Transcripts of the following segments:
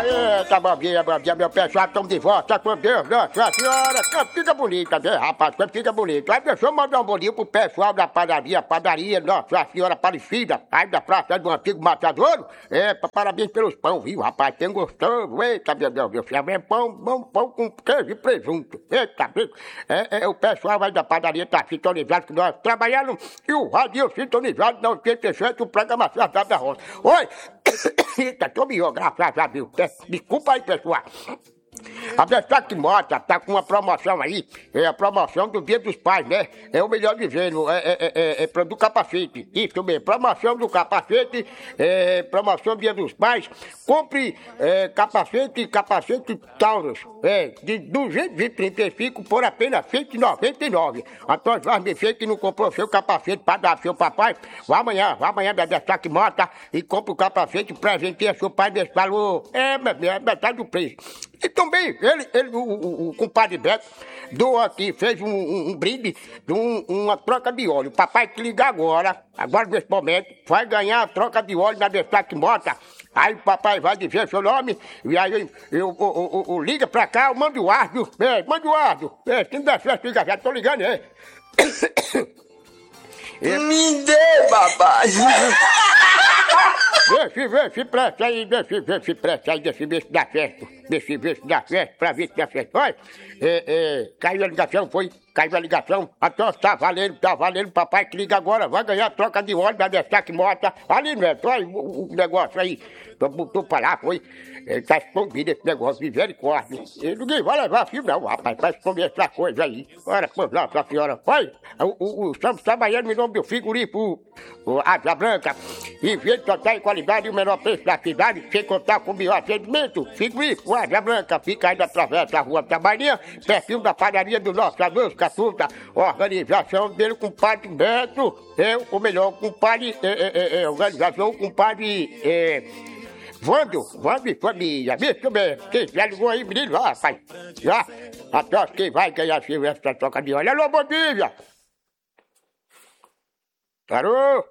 Eita, bom dia, meu pessoal, estamos de volta com Deus, Nossa Senhora, que fica bonita, né, rapaz, que fica bonita. Aí deixa eu mandar um bom dia pro pessoal da padaria Nossa Senhora Aparecida, aí da praça do antigo Matadouro. Parabéns pelos pão, viu, rapaz, tem gostoso, eita, meu Deus do céu, é pão com queijo e presunto, eita, o pessoal aí da padaria tá sintonizado que nós trabalhando e o rádio sintonizado na 87, o programa Certa da Roça. Oi! Eita, tô melhor, graças a Deus. Desculpa aí, pessoal. A Destaque Mota tá com uma promoção aí, é a promoção do Dia dos Pais, né? É o melhor dizendo, do capacete. Isso mesmo, promoção do capacete, promoção do Dia dos Pais. Compre capacete Taurus, de 235 por apenas R$ 199. Antônio vai me ver que não comprou seu capacete para dar seu papai. Vá amanhã da Destaque Mota e compre o capacete, presenteia seu pai desse valor. Metade do preço. E também, o compadre Beto doou aqui, fez um brinde de uma troca de óleo. O papai que liga agora nesse momento, vai ganhar a troca de óleo na Destaque Mota. Aí o papai vai dizer seu nome, e aí eu liga pra cá, eu mando o áudio. Manda o áudio. Se não der certo, liga já, tô ligando, Me dê, papai! Vê se presta aí, vê se dá certo. Vê se dá certo, pra ver se dá certo. Olha, caiu a ligação, caiu a ligação. Então tá valendo, papai que liga agora, vai ganhar troca de óleo da Destaque Mota. Ali, Neto, olha o negócio aí. Botou pra lá, foi. Tá escondido esse negócio, misericórdia. Ninguém vai levar filho não, rapaz, pra esconder essa coisa aí. Ora, pois Nossa Senhora. Olha, estamos trabalhando em nome do frigorífico Asa Branca. Em vez de total em qualidade e o menor preço da cidade, sem contar com o melhor atendimento, frigorífico Asa Branca fica aí através da rua Trabalhinha, perfil da padaria do nosso Adeus Catuta. Organização dele com o padre Beto, ou melhor, com o padre, organização com o padre, Vando e família, viu bem? Quem já ligou aí, menino, rapaz? Já? Até quem vai ganhar essa troca de óleo. Alô, bom dia! Alô?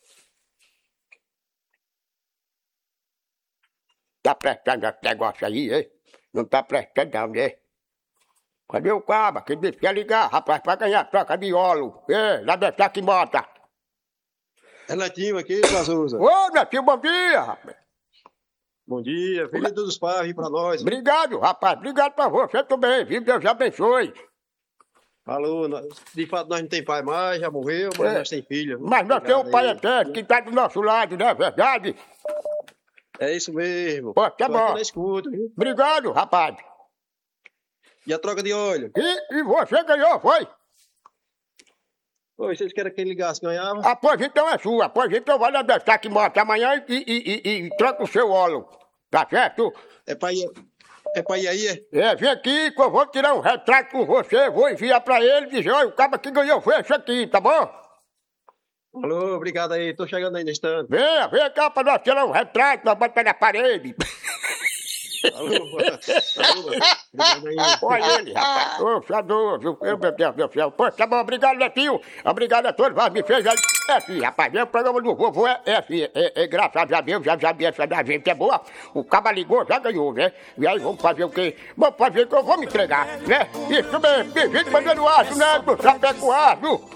Tá prestando esse negócio aí, hein? Não tá prestando não, né? Cadê o cabo? Que disse que ia ligar, rapaz, pra ganhar troca de óleo. Lá Destaque Mota. É Netinho aqui, Cazuza. Ô, Netinho, bom dia, rapaz. Bom dia, Feliz Dia dos Pais, vem pra nós. Obrigado, rapaz, obrigado pra você também, viu? Deus abençoe. Falou, de fato nós não tem pai mais, já morreu, mas nós tem filho. Mas nós temos um pai eterno que tá do nosso lado, não é verdade? É isso mesmo. Pô, tá bom. Escuta, viu? Obrigado, rapaz. E a troca de óleo? E você ganhou, foi? Oi, vocês querem que ele ligasse, ganhava? A pois então é sua, pois então vai na Destaque Mota amanhã e troca o seu óleo, tá certo? É pra ir aí, é? Vem aqui que eu vou tirar um retrato com você, vou enviar pra ele e dizer, olha, o cara que ganhou foi esse aqui, tá bom? Alô, obrigado aí, tô chegando aí no instante. Vem cá pra nós tirar um retrato, nós botamos na parede. Alô, obrigado aí. Olha ele, rapaz. Ô, Xadô, viu? Meu Deus do céu. Pô, tá bom, obrigado, Netinho. Obrigado a todos, vai, me fez aí. Rapaz, o programa do vovô graças a Deus, já essa da gente é boa. O caba ligou, já ganhou, né? E aí vamos fazer o quê? Vamos fazer que eu vou me entregar, né? Isso mesmo, bem-vindo, mandando aço, né? Do Chapeco Aço.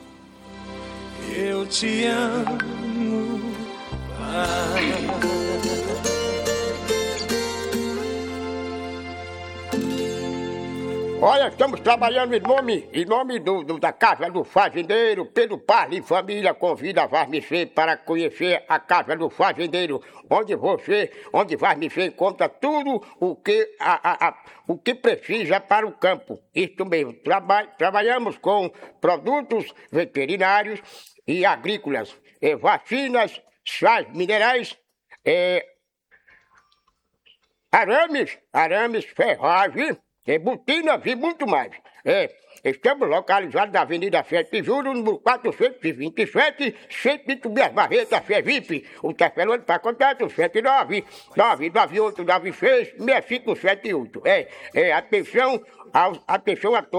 Eu te amo, pai. Olha, estamos trabalhando em nome da Casa do Fazendeiro. Pedro Parle e família convida a Varmicê para conhecer a Casa do Fazendeiro, onde Varmicê encontra tudo o que precisa para o campo. Isso mesmo, trabalhamos com produtos veterinários e agrícolas, vacinas, sais minerais, arames, ferragem, botinas e muito mais. Estamos localizados na Avenida 7 de Julho, número 427, Centro de Tobias Barreto, FEVIP. O telefone para contato 79-998-96-6578. Atenção a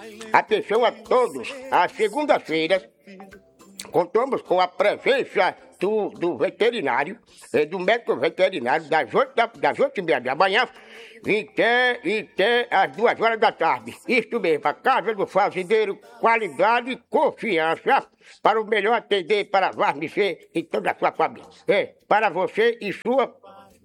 todos. Às segundas-feiras, contamos com a presença do veterinário, do médico veterinário, das 8h30 da manhã, e até às 2h da tarde. Isto mesmo, a Casa do Fazendeiro, qualidade e confiança para o melhor atender para você e toda a sua família. Para você e sua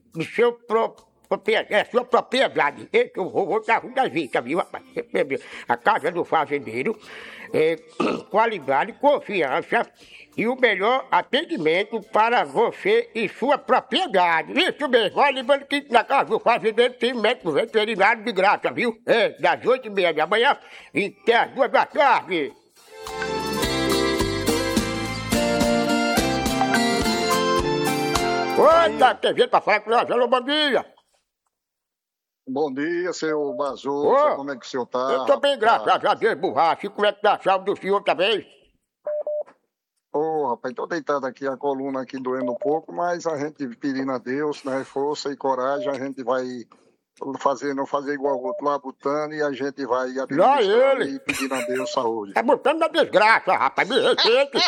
propriedade. Eu vou dar das vistas, viu, rapaz? A Casa do Fazendeiro, qualidade, confiança e o melhor atendimento para você e sua propriedade. Isso mesmo, olha, lembrando que na Casa do Fazendeiro tem médico veterinário de graça, viu? Das 8h30 da manhã até às 2h da tarde. Oi, tá TV pra falar com nós. Alô, bom dia. Bom dia, seu Bazosa. Como é que o senhor tá? Eu tô bem, graças a Deus, borracha. E como é que tá a saúde do senhor também? Rapaz, tô deitado aqui, a coluna aqui doendo um pouco, mas a gente pedindo a Deus, né, força e coragem, a gente vai não fazer igual o outro lá, botando, e a gente vai administrando e pedindo a Deus saúde. Tá botando na desgraça, rapaz, me respeite.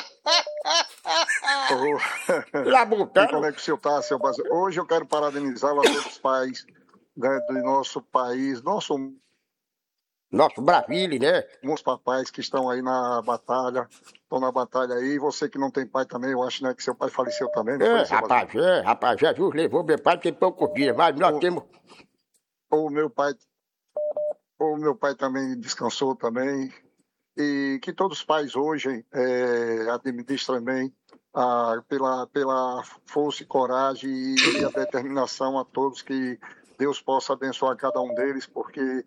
Lá botando. E como é que o senhor tá, seu Bazosa? Hoje eu quero parabenizá-lo a todos os pais, né, do nosso país, nosso Brasília, né? Alguns papais que estão aí na batalha, aí. Você que não tem pai também, eu acho, né, que seu pai faleceu também. Rapaz, Jesus levou meu pai tem poucos dias, mas nós temos... O meu pai também descansou também. E que todos os pais hoje administrem bem pela força e coragem e a determinação a todos, que Deus possa abençoar cada um deles, porque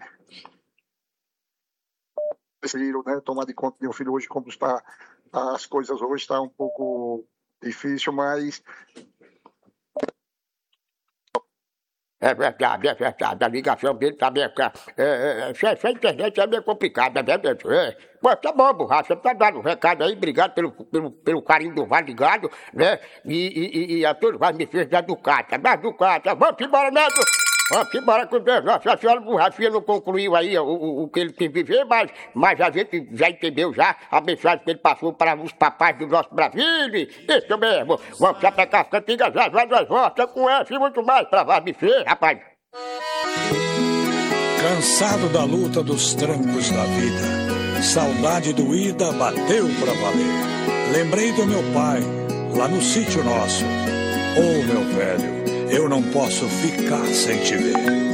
prefiro, né, tomar de conta de um filho hoje, como está as coisas hoje, está um pouco difícil, mas... É verdade. A ligação dele tá bem... Essa internet é meio complicada, né? Pô, tá bom, borracha, você tá dando um recado aí, obrigado pelo carinho do Vale Gado, né? E a todos vai me fez da Ducata. Mas Ducata, vamos embora, neto! Vamos embora com Deus. Nossa Senhora Borrachinha não concluiu aí o que ele tem que viver, mas a gente já entendeu já a mensagem que ele passou para os papais do nosso Brasil. Isso mesmo. Vamos já pegar as cantigas, já nós voltamos com essa e muito mais para Varbifer, rapaz. Cansado da luta dos trancos da vida, saudade do ida bateu pra valer. Lembrei do meu pai, lá no sítio nosso. Meu velho, eu não posso ficar sem te ver.